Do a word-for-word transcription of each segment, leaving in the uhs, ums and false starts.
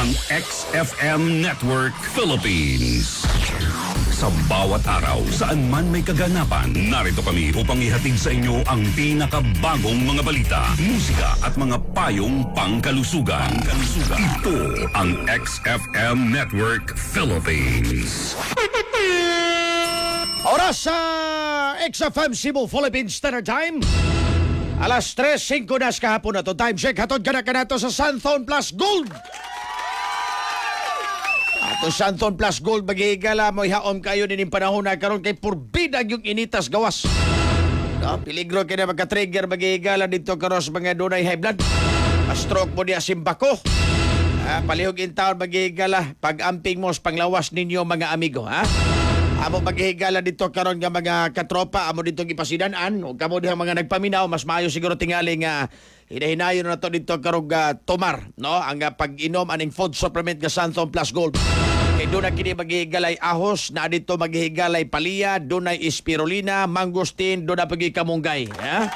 ang X F M Network Philippines. Sa bawat araw, saan man may kaganapan, narito kami upang ihatid sa inyo ang pinakabagong mga balita, musika at mga payong pangkalusugan. Pangkalusugan. Ito ang X F M Network Philippines. Oras sa X F M Cebu Philippine Standard Time. Alas tres singko na kahapon na to. Time check. Hatod ka na ka na to sa Santhon Plus Gold. Ato Santhon Plus Gold magigala mo ihaom kayo din yung panahon na karon kay purbida yung initas gawas. No, peligro kaya na magka-trigger magigala dito karon sa mga dunay high blood. A-stroke mo niya simbako. Ah, palihog in taon magigala pag-amping mo sa panglawas ninyo mga amigo, ha? Amo maghihigala dito karon nga mga katropa, amo dito gipasidanan, ug kamo dihang mga nagpaminaw, mas maayo siguro tingali nga hinahinayon na to dito karon uh, tomar, no? Ang uh, pag-inom aning food supplement nga Santhon Plus Gold. Kay doon na kini maghihigalay ahos, na dito maghihigalay palya, doon ay spirulina, mangosteen, doon na pagi kamunggay, ha?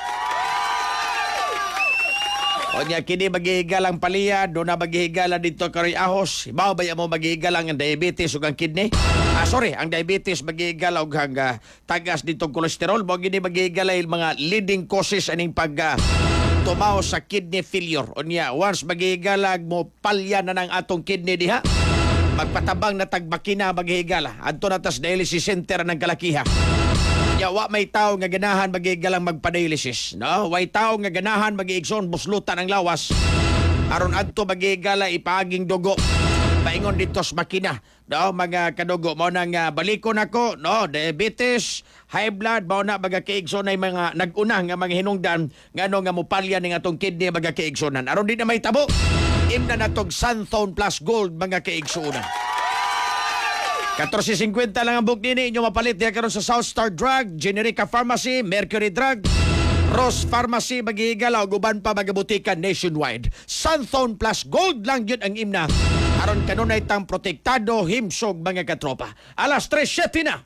O niya kini maghihigalang palya, doon na maghihigala dito karoy ahos. Ibaw ba mo maghihigalang ang diabetes ug ang kidney? Ah, sorry, ang diabetes maghihigala og hang uh, tagas dito kolesterol. Mo gini maghihigalay mga leading causes aning pag uh, tumaw sa kidney failure. O niya, once maghihigalag mo palya na ng atong kidney diha, magpatabang na tagmakina maghihigala. Adto na tas dialysis center ng kalakiha. Ya, wa may tao nga ganahan magigalang magpa-dialysis, no? Way tao nga ganahan magiigsoon buslutan ang lawas. Aron adto magigala ipaging dugo. Paingon dito sa makina, no? Mga kadugo mo nang uh, balikon ako, no? Diabetes, high blood, mao na magakaigsoon ay mga nag-una nga mga hinungdan ngano nga mopalya ning atong kidney magakaigsonan. Aron di na may tabo, imna natog Santhon Plus Gold mga kaigsuonan. fourteen fifty lang ang book nini. Inyo mapalit diya karon sa South Star Drug, Generica Pharmacy, Mercury Drug, Ross Pharmacy, maghihigala o guban pa magabutika nationwide. Santhon Plus Gold lang yun ang imna. Aron kanunay tang protektado, himsog mga katropa. Alas tres siyete na.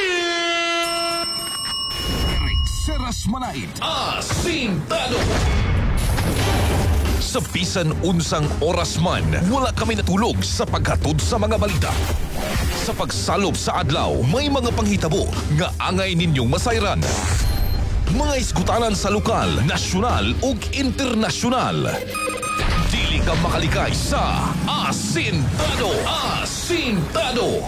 Seras Manait, Asintado. Sa bisan unsang oras man, wala kami natulog sa paghatod sa mga balita. Sa pagsalob sa adlaw, may mga panghitabo nga angay ninyong masayran. Mga isgutanan sa lokal, nasyonal ug internasyonal. Dili ka makalikay sa Asintado. Asintado.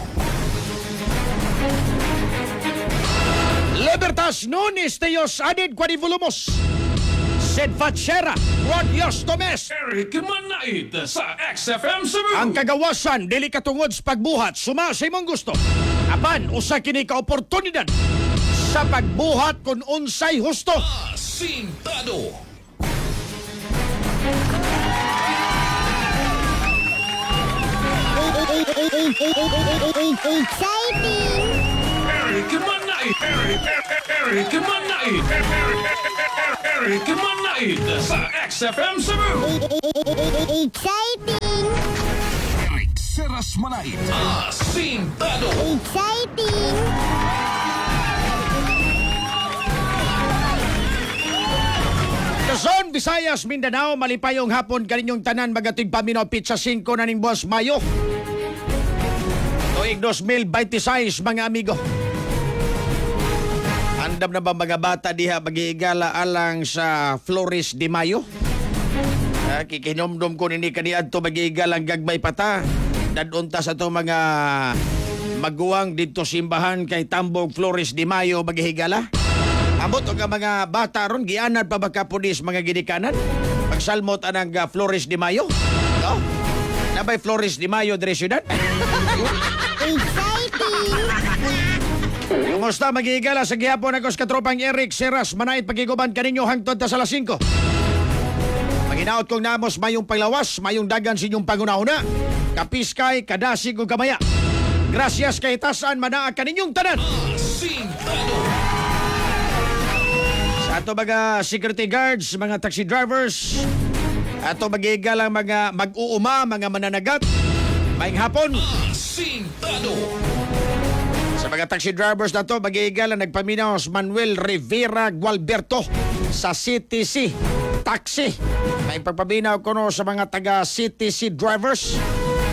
Libertas Nunes Teos Adid Quadivulumos. Sid Fatshera, Rod Yostomes. Eric Manait sa X F M Cebu. Ang kagawasan, dili katungod sa pagbuhat, suma sa imong gusto. Apan, usa kini ka oportunidad sa pagbuhat kung unsay husto. Asintado. Exciting! Eric Manait. Eric, Eric Manait. Eric Manait sa X F M Cebu. Exciting! Eric Seras Manait, Asintado. Exciting! Luzon, Visayas, Mindanao, malipayong hapon kaninyong tanan magatig paminaw pizza singko na ning Buwas Mayo. Tuig two thousand twenty-six mga amigo. Andam na ba mga bata diha magigala alang sa Flores de Mayo? Uh, kikinomdom ko nini kaniadto magigalang gagbay pata. Dadunta sa to mga maguwang dito simbahan kay Tambog Flores de Mayo maghihigala. Amot o mga bata ron, gianan pa ba ka pulis mga ginikanan? Pagsalmot anang uh, Flores de Mayo? No? Nabay Flores de Mayo, Dre Ciudad? Exciting! Kumusta magigala sa gihapon ako sa katropang Eric Seras Manait pagiguban kaninyo hangtod ta sa alas singko. Maginaot kong namos mayong panglawas, mayong dagan sa inyong pangunahuna. Kapiskay, kadasig o kamaya. Gracias kay tasan manaa kaninyong tanan. Asintado. Ato mga security guards, mga taxi drivers, ato magigalang mga mag-uuma, mga mananagat, maing hapon. Asintado. Sa mga taxi drivers na to, magigalang nagpaminaw si Manuel Rivera Gualberto sa C T C Taxi. May pagpaminaw ko no sa mga taga C T C drivers.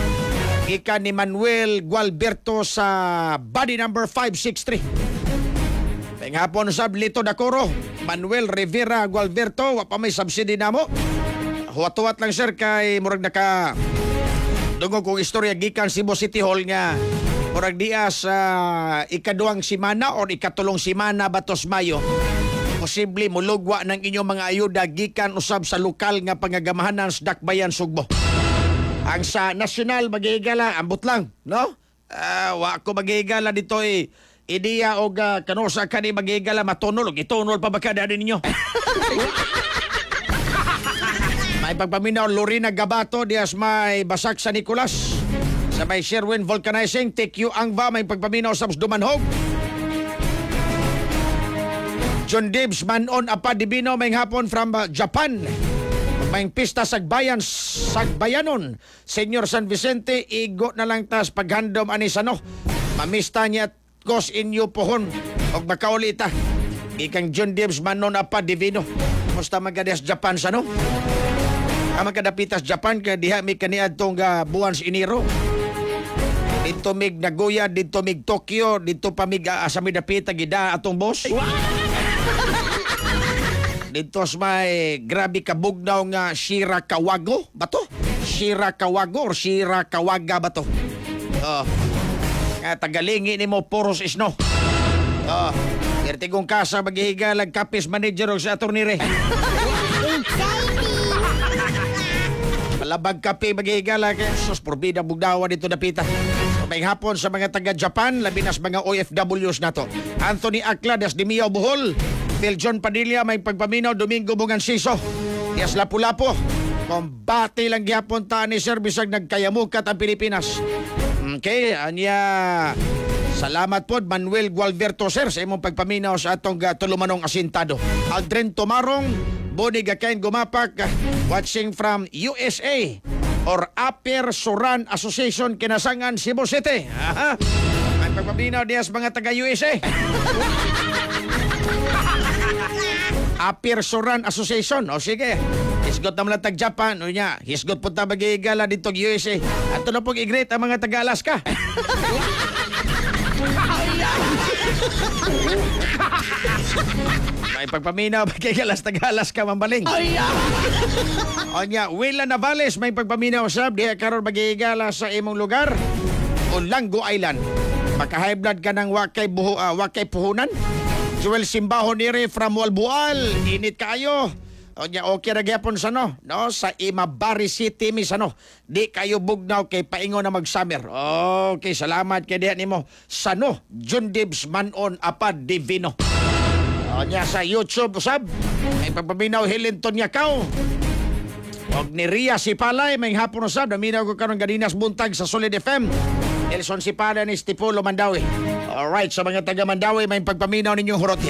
Gikan ni Manuel Gualberto sa body number five six three. Penghapon sab Lito Dakoro, Manuel Rivera Gualberto, wa pa may subsidy na mo. Huwat-huwat lang sir kay murag naka dungog kong istorya gikan Cebu City Hall nga murag diya sa ikaduhang simana or ikatulong simana batos Mayo. Posible mulugwa ng inyong mga ayuda gikan usab sa lokal nga pangagamahanan sa Dakbayan, Sugbo. Ang sa nasyonal magigala, ambot lang, no? Uh, wa ko magigala dito eh. Ideya o uh, kanosa ka ni magigala matunol. Itunol pa ba ka dali ninyo? May pagpaminaw Lorena Gabato dias may Basak sa Nicolas. Sa may Sherwin Vulcanizing, T Q Angva may pagpaminaw sa Dumanhog. John Dibs Manon Apa Divino may hapon from uh, Japan. May pista Sagbayan Sagbayanon. Senior San Vicente igo na lang tas paghandom ani sano. Mamista niya kos inyo pohon og makaulita. Ikang John Dibs Manon Apa Divino. Musta magades Japan sano? Ang magkadapitas Japan kaya diha may kaniadtong uh, buwan sa Enero. Dito mig Nagoya, dito mig Tokyo, dito pa mig uh, sa midapita gida atong boss. Dito sa may grabe kabugnaw nga Shirakawago ba to? Shirakawago or Shirakawaga ba to? Oh. Nga tagalingi ni mo poros isno. Oh. Irtigong kasa maghihigalag kapis manager o sa attorney. Malabag kape maghihigalag. Sus, porbida bugdawa dito napita. May hapon sa mga taga-Japan, labi nas mga O F Ws na to. Anthony Acla, das Dimio Bohol. Phil John Padilla, may pagpaminaw, Domingo Bungansiso. Dias Lapu-Lapu. Kumbati lang gyapon ta ni Sir bisag nagkayamukat ang Pilipinas. Okay, anya. Salamat po, Manuel Gualberto, sir, sa imong pagpaminaw sa atong uh, tulumanong asintado. Aldrin Tomarong, Boni Gakain Gumapak, watching from U S A or Aper Soran Association, Kinasangan, Cebu City. Aha. May pagpaminaw dias mga taga-U S A. Aper Soran Association. O sige, hisgot naman lang tag-Japan. O niya, hisgot po ta magigala dito U S A. Ato na pong i-greet ang mga taga-Alaska. May pagpaminaw magkigalas taga-Alaska ka mambaling. O niya, Willa Navales may pagpaminaw sab diha karon magigala sa imong lugar o Lango Island. Maka-high blood ka ng wakay buho, uh, wakay puhunan. Joel Simbaho nire from Walbual. Init kayo. O niya, okay na gyapon sa no, no? Sa Imabari City, mis ano. Di kayo bugnaw kay paingon na mag-summer. Okay, salamat kay diyan nimo. Sa no, John Dibs Manon Apa Divino. O niya, sa YouTube, usab. May pagpaminaw Hilinton Yakaw. Og ni Ria Sipalay, may hapon usab. Naminaw ko karon Gadinas Buntag sa Solid F M. Elson Sipalay ni Stipulo Mandawi. Alright, sa mga taga Mandawi, may pagpaminaw ninyong hurotya.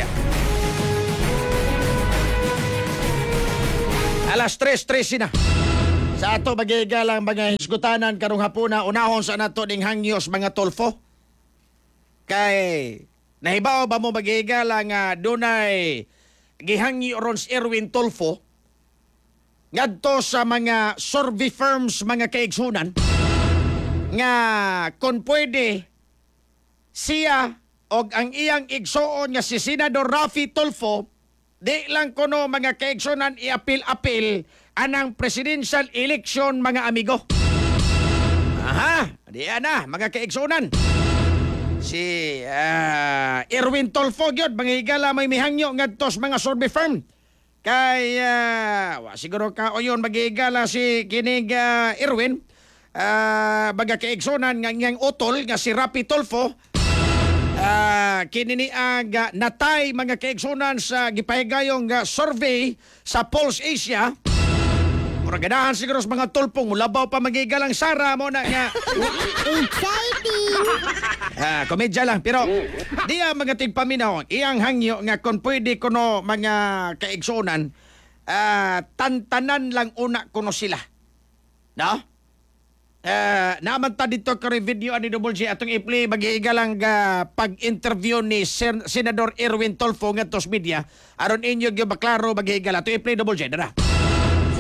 Alas tres tres na. Sa ato magigalang mga hisgutanan karong hapuna, unahon sa nato ding hangyos mga tolfo. Kay nahibaw ba mo magigala nga dunay gihangyo ron si Erwin Tolfo ngadto sa mga survey firms, mga kaigsunan nga kung pwede siya og ang iyang igsuon nga si Senador Raffy Tolfo di lang kuno mga kaigsunan i-apil-apil anang presidential election mga amigo. Aha, di na mga kaigsunan. Si uh, Erwin Tolfo gyud mga higala may mihangyo ngadtos mga survey firm. Kay uh, siguro ka o yun maghigala si kinig uh, Erwin uh, mga kaigsunan nga ngang utol nga si Raffy Tolfo. Uh, kinini ang uh, natay mga kaigsunan sa gipahigayong uh, survey sa Pulse Asia. Mura ganahan siguro sa mga tulpong mulabaw pa magigalang Sara mo na nga. Exciting! Ah, komedya lang. Pero di ang mga tigpaminaw, iyang hangyo nga kung pwede kuno mga kaigsunan, uh, tantanan lang una kuno sila. No? Uh, naman ta dito kari video ani Double J atong i-play magigalang uh, pag-interview ni Sen- Senador Erwin Tolfo nga tos media aron inyo gyud maklaro magigala to i-play Double J dara. Sir,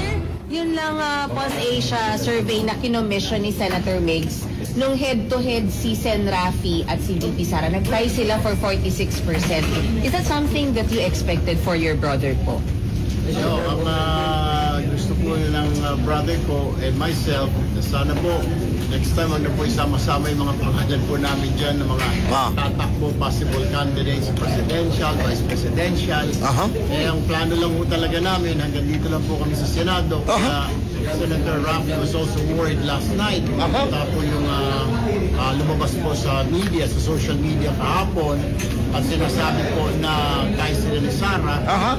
Yun lang uh, Pulse Asia survey na kinomission ni Senator Migs. Nung head-to-head si Sen Rafi at si V P Sara, nag-tie sila for forty-six percent. Is that something that you expected for your brother po? So, ang ah, gusto po ng ah, brother ko and myself, na sana po, next time ano po isama-sama yung mga pangalan po namin dyan ng mga Ah. tatakbo possible candidates, presidential, vice presidential. Aha. Eh, ang plano lang po talaga namin, hanggang dito lang po kami sa Senado. Aha. Kaya Senator Rafi was also worried last night. Aha. Tapos yung ah, ah, lumabas po sa media, sa social media kahapon, at sinasabi po na kay sila ni Sara, Aha.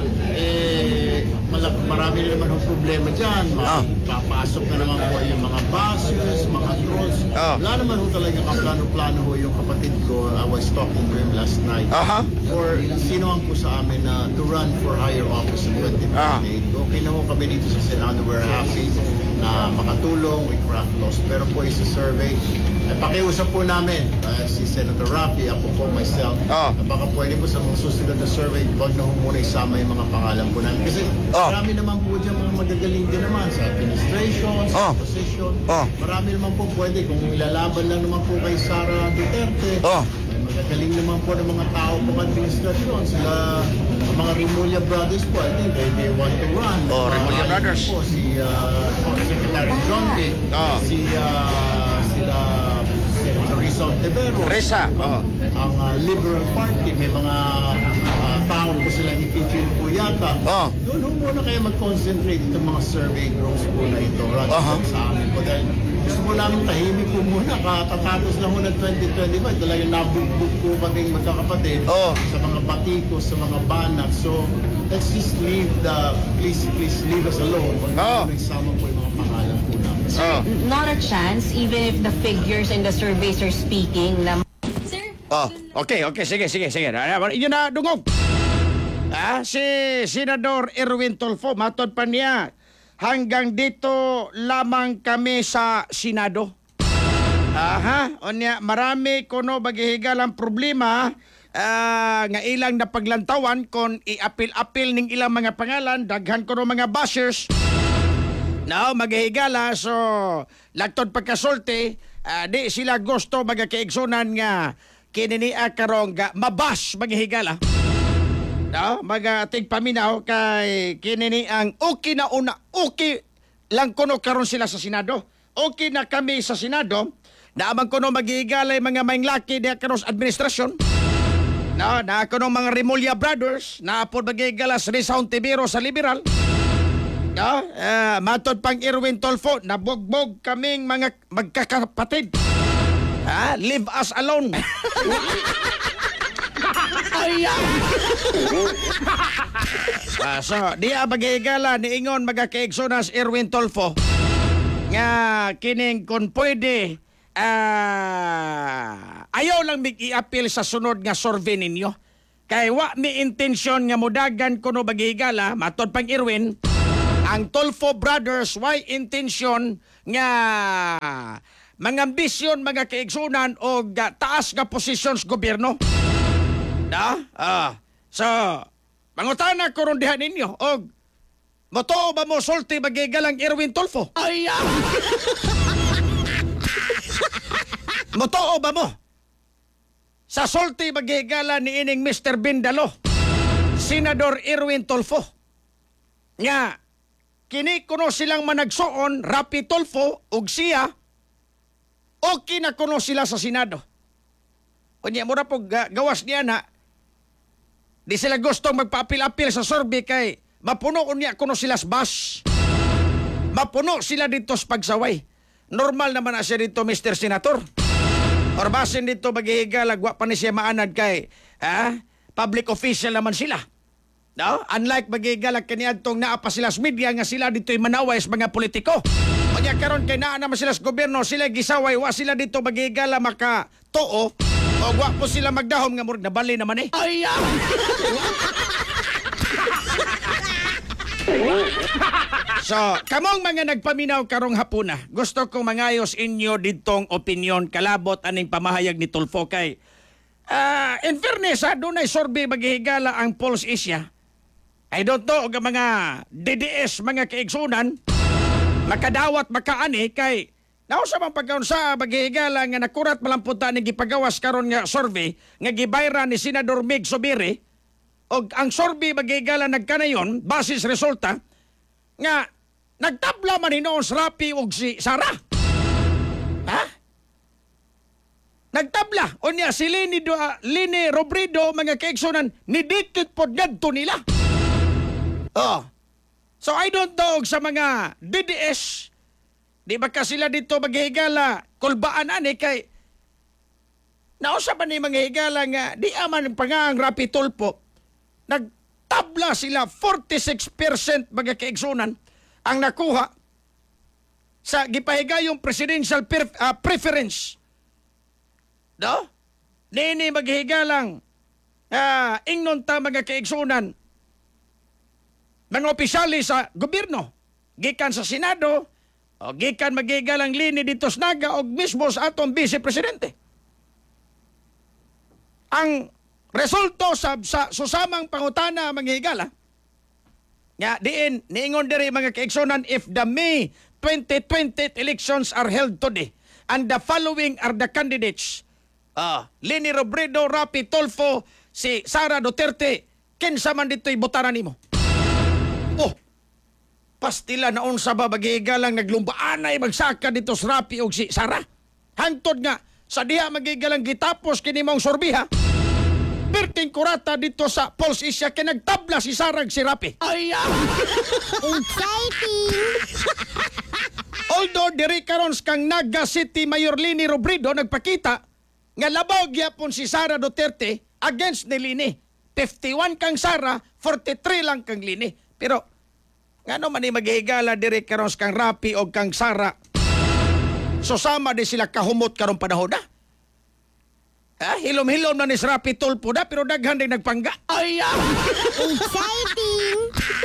eh, malak marami na naman ang problema dyan. Ah. Papasok na naman po yung mga buses, mga trolls. Ah. Wala naman ho talaga kaplano-plano ho yung kapatid ko. I was talking to him last night. Aha. Or sino ang po sa amin na to run for higher office in twenty twenty-eight. Okay na ho kami dito sa Senado. We're happy na makatulong. We craft laws. Pero po isa survey. Eh, pakiusap po namin uh, si Senator Rafi, ako po, myself, Ah. na baka pwede po sa mga susunod na survey, wag na ho muna isama yung mga pangalan po namin. Kasi Ah. marami naman po dyan mga magagaling din naman sa administration, sa Ah. opposition. Ah. Marami naman po pwede kung ilalaban lang naman po kay Sara Duterte. Ah. May magagaling naman po ng mga tao po ng administrasyon. Sila, ang mga Remulla Brothers po, I think they, they want to run. Oh, Remulla Ah, Brothers. Po, si uh, Secretary John D. Ah. Si uh, sila Senator Risa Ontiveros. Risa, oh. Ang uh, Liberal Party, may mga uh, tao po silang i-feature po yata. Ah. Doon ho muna kayo mag-concentrate itong mga survey groups po na ito. Rather Aha. than sa amin po. Dahil gusto po namin tahimik po muna. Katatapos na ho ng twenty twenty-five. Talagang nabugbog po kaming magkakapatid Oh. sa mga batikos, sa mga banak. So, let's just leave the, please, please leave us alone. Huwag Oh. na isama po yung mga pangalan po namin. Ah. Not a chance, even if the figures and the surveys are speaking na Ah. Okay, okay, sige, sige, sige. Yun na, dungog. Ah, si Senador Erwin Tulfo, matod pa niya, hanggang dito lamang kami sa Senado. Aha, o niya, marami kuno baghihigalang problema ah, nga ilang na paglantawan kon i-apil-apil ning ilang mga pangalan, daghan kuno mga bashers. Now, maghihigala, so lagtod pagkasulti, ah, di sila gusto magakaigsunan nga kininiya karong ga mabas maghihigala. No, magating paminaw kay kinini ang okay na una, okay lang kuno karon sila sa Senado. Okay na kami sa Senado. Naamang kuno maghihigalay mga maynglaki diha karon sa administrasyon. No, na kuno mga Remulla Brothers, na po maghihigala sa Risa Ontiveros sa Liberal. No, uh, matod pang Erwin Tulfo, nabugbog kaming mga magkakapatid. Ha? Leave us alone. Ah, so, di abagigala ni ingon magakaigsunas Erwin Tulfo nga kining kung pwede ah, ayaw lang mig i-appeal sa sunod nga survey ninyo. Kay wa mi intensyon nga mudagan kuno bagigala matod pang Erwin ang Tulfo Brothers why intensyon nga mga ambisyon mga kaigsunan o ga, taas nga posisyon sa gobyerno. Na? Ah. So, mangutana ko ron diha ninyo. Og, motoo ba mo sulti magigalang Erwin Tulfo? Ay, ah! Motoo ba mo? Sa sulti magigala ni ining Mister Bindalo, Senador Erwin Tulfo. Nga, kini kuno silang managsuon, Rapi Tulfo, ug siya, okay na kuno sila sa Senado. O niya, mura po ga, gawas niya na, di sila gustong magpa-apil-apil sa survey kay mapuno niya kuno sila sa bus. Mapuno sila dito sa pagsaway. Normal naman na siya dito, Mister Senator. Or basin dito maghihigalag, wa pa ni siya maanad kay ah, public official naman sila. No? Unlike maghihigalag kaniadtong naa pa sila sa media nga sila dito'y manaway sa mga politiko. O niya karon kay naa naman sila sa gobyerno, sila gisaway, wa sila dito maghihigala maka too. O wa po sila magdahom nga murag nabali naman eh. Ay, ah! So, kamong mga nagpaminaw karong hapuna, gusto kong mangayos inyo ditong opinion kalabot aning pamahayag ni Tulfo kay ah, in fairness, ha, doon ay survey maghihigala ang Pulse Asia. I don't know, ang mga D D S, mga kaigsunan, makadawat makaani kay nausa man pagkaon sa maghihigala nga nakurat malamputan ni gipagawas karon nga survey nga gibayra ni Senador Mig Zubiri og ang survey maghihigala nagkanayon basis resulta nga nagtabla man hinoon si Rapi og si Sara. Ha? Nagtabla o niya si Lini, do, uh, Lini Robredo mga kaigsunan ni dikit pod ngadto nila. Oh. So I don't know sa mga D D S, di ba ka sila dito maghihigala kulbaan ani kay nausa ba ni mga higala nga di aman pangang Rapi Tulfo nagtabla sila forty-six percent mga kaigsunan ang nakuha sa gipahigayong presidential per, uh, preference. No? Nini maghihigalang uh, ingnon ta mga kaigsunan mga opisyali sa gobyerno, gikan sa Senado, o gikan maghigalang Lini dito sa Naga o mismo sa atong Vice Presidente. Ang resulto sa, sa susamang pangutana manghigala, nga diin, niingon diri mga kaigsunan, if the May twenty twenty elections are held today, and the following are the candidates, uh, Lini Robredo, Rapi Tulfo, si Sara Duterte, kinsa man dito'y botaran nimo? Oh, pastila na unsa ba magigalang naglumbaanay magsaka dito sa Rapi og si Sara. Hangtod nga sa diha magigalang gitapos kini mong sorbiha. Perting kurata dito sa Pulse Asia kay nagtabla si Sara ug si Rapi. Ay! Exciting! Although diri karon kang Naga City Mayor Lini Robredo nagpakita nga labaw gyapon si Sara Duterte against ni Lini. fifty-one kang Sara, forty-three lang kang Lini. Pero, ngano man ni maghihigala diri karon kang Rapi o kang Sara. Susama di sila kahumot karong panahon na. Ha? Hilom-hilom na ni si Rapi Tulfo na, pero daghan din nagpangga. Ay, ah! Exciting!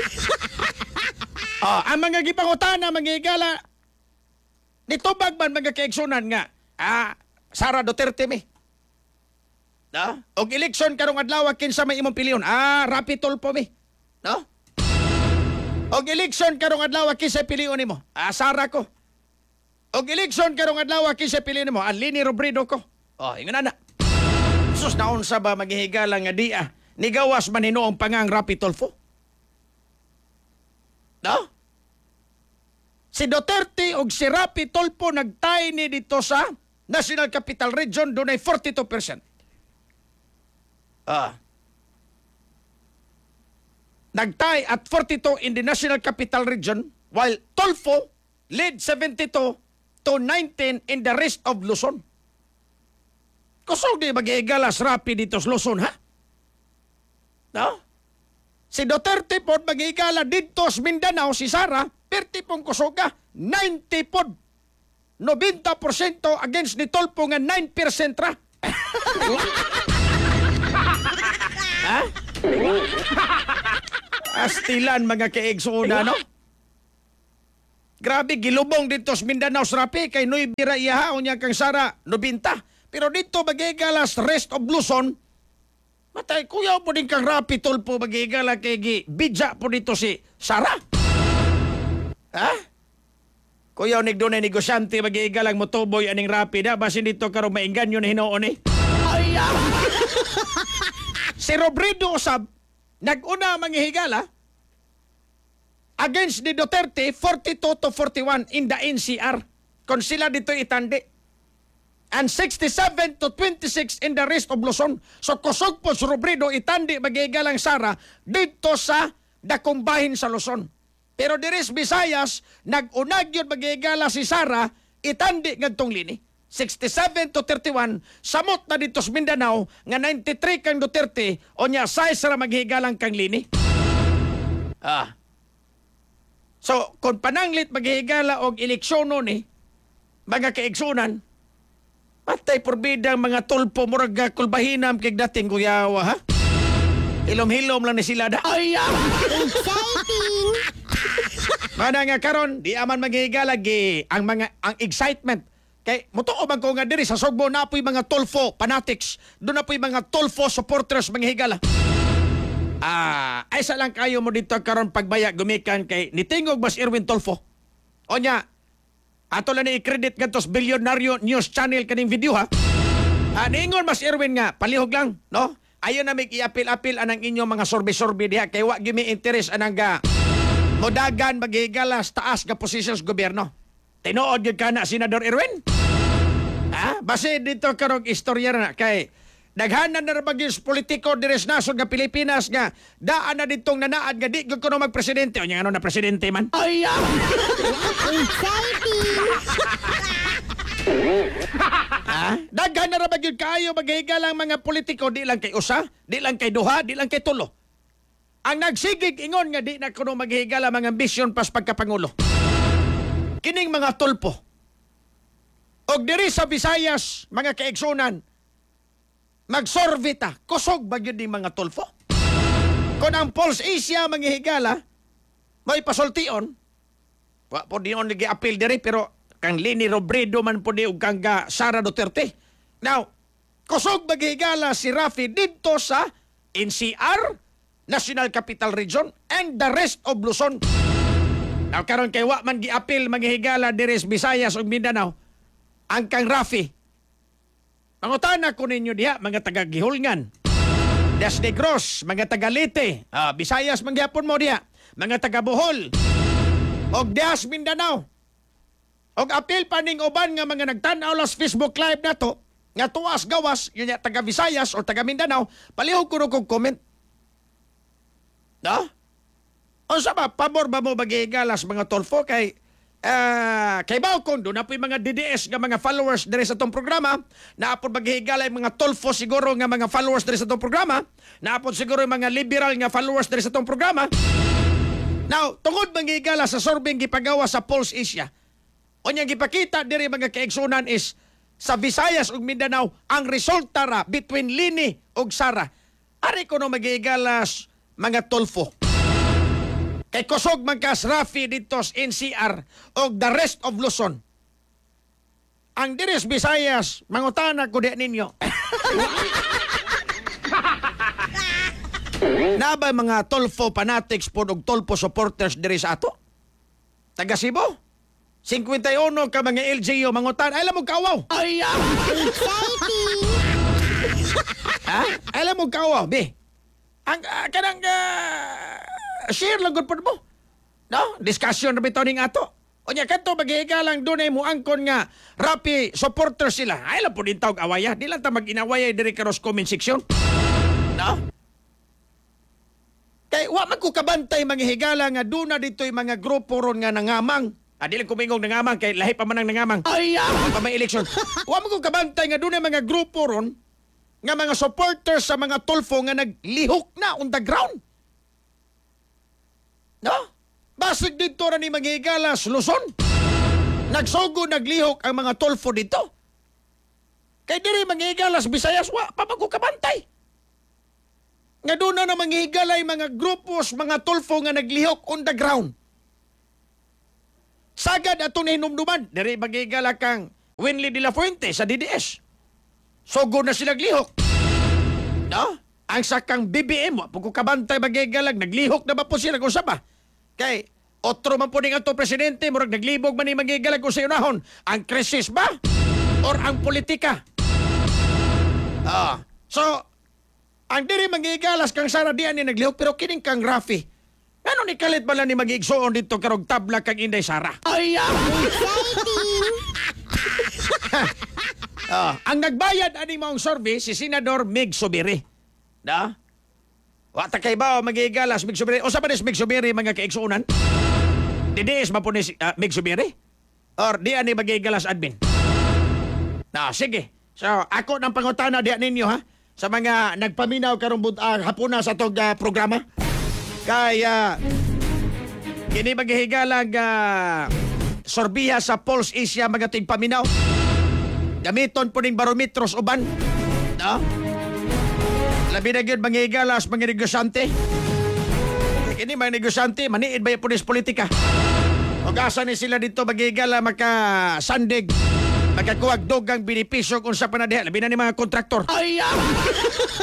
Oh, ang mga gipangutana, maghihigala, nitubag man mga kaigsunan nga, ah, Sara Duterte mi. No? Og eleksyon karong adlaw kinsa may imong piliyon? Ah, Rapi Tulfo mi. No? Og eleksyon karong adlaw kinsa piliyon nimo? Ah, Sara ko. Og eleksyon karong adlaw kinsa piliyon nimo? Ah, Lini Robredo ko. Oh, ingon na. Sus naon sa ba maghihigala nga di ah, nigawas man hinuong pangang Rapi Tulfo? No? Si Duterte og si Rapi Tulfo nagtay ni dito sa National Capital Region dunay forty-two percent. Ah. Nagtay at forty-two in the National Capital Region while Tulfo led seventy-two to nineteen in the rest of Luzon. Kusog di mag-igalas Rapi dito sa Luzon, ha? No? Si Duterte po mag-igala dito sa Mindanao, si Sara, perti pong kusoga, ninety po. ninety percent against ni Tulfo nga nine percent ra. Ha? Astilan mga kaigsuuna, no? Grabe, gilubong dito sa Mindanao sa Rapi kay Noy Bira iyahaon niya kang Sara nobenta. Pero dito magigalas rest of Luzon, matay kuya po din kang Rapi Tulfo magigala kay gi bidya po dito si Sara. Ha? Kuya unig doon ay negosyante magigalang motoboy aning Rapi na basin dito karong mainganyo na hinoon eh. Ay, ah! Si Robredo usab nag-una manghihigala against ni Duterte forty-two to forty-one in the N C R kung sila dito itandi. And sixty-seven to twenty-six in the rest of Luzon. So kusog po si Robredo itandi maghigalang Sara dito sa dakong bahin sa Luzon. Pero diris Visayas, nag-unag yun maghigala si Sara itandi ngadtong Lini. sixty-seven to thirty-one, samot na dito sa Mindanao nga ninety-three kang Duterte o niya size ra maghigalang kang Lini. Ah. So, kung pananglit maghihigala og eleksyon nun eh, mga kaigsunan, patay porbidang mga Tulfo murag kulbahinam kay dating kuyawa, ha? Hilom-hilom lang ni sila da. Ay, ah! Exciting! Mana nga karon, di aman maghihigala gi ang mga ang excitement. Kay mutuo man ko nga diri sa Sugbo na po'y mga Tulfo fanatics, doon na po'y mga Tulfo supporters manghihigala. Ah, ay sa lang kayo mo dito karon pagbaya gumikan kay nitingog Mas Erwin Tulfo. O nya, ato lang ni i-credit ngadtos Bilyonaryo News Channel kaning video ha. Ah, niingon Mas Erwin nga, palihog lang, no? Ayon na may i-apil-apil anang inyong mga sorbe-sorbe diha kay wa gyud may interes anang ga modagan maghigalas taas nga posisyon sa gobyerno. Tinuod gyud kana Senador Erwin? Ha? Base dito karong istorya na kay daghanan na rabagyos politiko diri sa nasod nga Pilipinas nga daan na ditong nanaad nga di gyud kuno magpresidente. O nya ano na presidente man? Ay! ah! Exciting! Ha? Daghan na rabagyod kaayo maghigalang mga politiko di lang kay usa, di lang kay duha, di lang kay tulo. Ang nagsigig ingon nga di na kuno maghigala mga ambisyon pas pagkapangulo. Kining mga tulpo. Og diri sa Visayas, mga kaigsunan, magsorbita, kusog ba yun mga tulpo? Kung ang Pulse Asia manghihigala, may pasultion, wa po diyon nag-appeal diri, pero kang Leni Robredo man po di ug kang ga Sara Duterte. Now, kusog maghihigala si Rafi dito sa N C R, National Capital Region, and the rest of Luzon. Now, karon kay wa man gi-appeal manghihigala diri sa Visayas ug Mindanao, ang kang Rafi. Pangutana ko ninyo diha, mga taga-Gihulngan, Das Negros, mga taga-Leyte, ah, Visayas mangyapon mo diha, mga taga-Bohol, og Das Mindanao. Og apil pa ning uban nga mga nagtan-aw las Facebook Live nato, nga tuwas gawas, yun ya, taga-Visayas o taga-Mindanao, palihog ko kong comment. No? O sa ba, pabor ba mo magigalas mga tolfo kay Uh, kay Baukon, doon na po yung mga D D S nga mga followers diri sa itong programa. Naapod maghihigala yung mga tolfo siguro nga mga followers diri sa itong programa. Naapod siguro yung mga liberal nga followers diri sa itong programa. Now, tungod maghihigala sa sorbing gipagawa sa Pulse Asia. O niyang gipakita diri mga kaigsunan is sa Visayas ug Mindanao ang resulta ra between Lini ug Sara. Ari ko no maghihigalas mga tolfo. Kay kusog man kas Rafi dito sa N C R o the rest of Luzon. Ang diris Visayas, mangutana ko di ninyo. Nabay mga tolfo fanatics po og tolfo supporters diri sa ato? Taga Cebu? fifty-one ka mga L G U mangutan. Ay, alam mo kawaw. Ay, ah! Exciting! Ha? Ay, alam mo kawaw, be. Ang uh, kanang... Uh, share lang gud pod mo. No? Discussion ra bitaw ning ato. Unya kadto maghihigalang dunay mo angkon nga Rapi supporter sila. Ay lang po din tawag awaya. Di lang ta mag-inawaya diri karos comment section. No? Kay wa man ko kabantay manghihigala nga duna dito'y mga grupo ron nga nangamang. Ah, di lang kumingong nangamang kay lahi pa man ang nangamang. Ay, ah! Pa may election. Wa man ko kabantay nga dunay mga grupo ron nga mga supporters sa mga tolfo nga naglihok na on the ground. No? Basig dito na ni Maghigalas, Luzon. Nagsugo, naglihok ang mga tolfo dito. Kay diri Maghigalas, Visayas, wa, papagkukabantay. Nga doon na na manghigalay mga grupos, mga tolfo nga naglihok on the ground. Sagad ato na hinumduman, diri Maghigala kang Winley de la Fuente sa D D S. Sugo na sila glihok. No? Ang sakang B B M, wa, pagkukabantay Maghigalag, naglihok na ba po sila kung saba? Kay, otro man po ning ato presidente, murag naglibog man ni Maghigalag kung sa unahon. Ang krisis ba? Or ang politika? Ah, so, ang diri Maghigalas kang Sara diyan ni naglihok, pero kining kang Rafi. Ano ni kalit bala ni mag-igsoon dito karog tabla kang Inday Sara? Ay, ah! Exciting! Ah, ang nagbayad ani maong service si Senador Mig Subiri. Da? Wa ta kay ba Maghigalas Mig Subiri? O sa ba Mig Subiri mga kaigsuunan? D D S mapo ni uh, Mig Subiri? Or di ani Maghigalas admin? Na, sige. So, ako nang pangutana diyan ninyo ha sa mga nagpaminaw karong uh, hapuna sa tong uh, programa. Kaya kini maghigalag uh, sorbiha sa Pulse Asia mga tigpaminaw. Gamiton po ning barometros uban. No? Labi na yun mga igalas, mga negosyante. Kini mga negosyante, maniid ba yung pulis politika? O asa ni sila dito mag-igala, makasandig, makakuwag dogang binipisyo kung sa panadiha. Labi na ni mga kontraktor. Ay, ah!